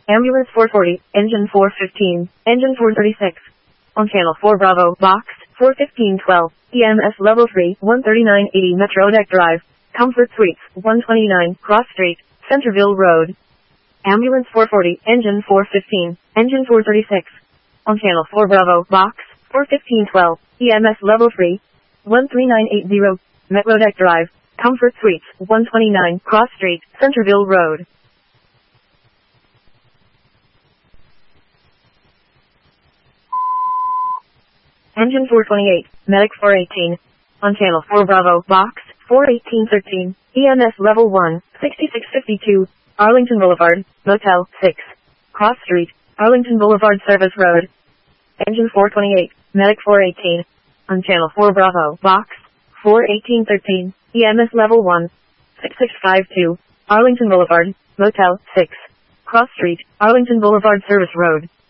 Ambulance 440, engine 415, engine 436. On channel 4 Bravo, box 41512, EMS level 3, 13980 Metro Deck Drive, Comfort Suites, 129, Cross Street, Centerville Road. Ambulance 440, engine 415, engine 436. On channel 4 Bravo, box 41512, EMS level 3, 13980, Metro Deck Drive, Comfort Suites, 129, Cross Street, Centerville Road. Engine 428, Medic 418. On channel 4 Bravo, box 41813, EMS level 1, 6652, Arlington Boulevard, Motel 6, Cross Street, Arlington Boulevard Service Road. Engine 428, Medic 418. On channel 4 Bravo, box 41813, EMS level 1, 6652, Arlington Boulevard, Motel 6, Cross Street, Arlington Boulevard Service Road.